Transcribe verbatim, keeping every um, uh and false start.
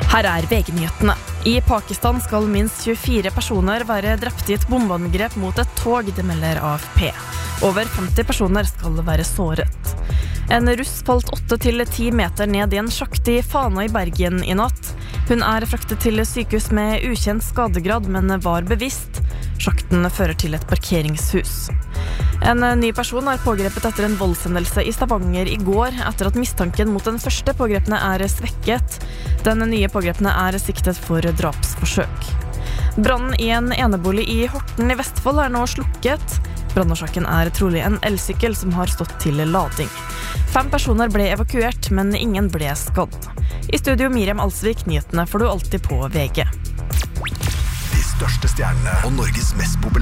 Her er V G-nyhetene. I Pakistan skal minst tjuefire personer være drept i et bombeangrep mot et tog, det melder A F P. Over femti personer skal være såret. En russ falt åtte til ti meter ned i en sjakt i Fana i Bergen i natt. Hun er fraktet til sykehus med ukjent skadegrad, men var bevisst. Sjakten fører til et parkeringshus. En ny person er pågrepet etter en voldshendelse i Stavanger i går, etter at mistanken mot den første pågrepne er svekket. Den nye pågrepne er siktet for drapsforsøk. Brannen i en enebolig i Horten i Vestfold er nå slukket. Brannårsaken er trolig en elsykkel som har stått til lading. Fem personer ble evakuert, men ingen ble skadd. I studio Miriam Alsvik, nyhetene får du alltid på V G. De største stjernene og Norges mest populære